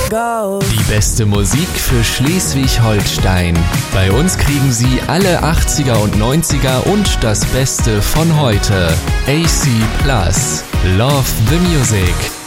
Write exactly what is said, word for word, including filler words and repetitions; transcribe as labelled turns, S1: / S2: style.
S1: Die beste Musik für Schleswig-Holstein. Bei uns kriegen Sie alle achtziger und neunziger und das Beste von heute. A C Plus. Love the Music.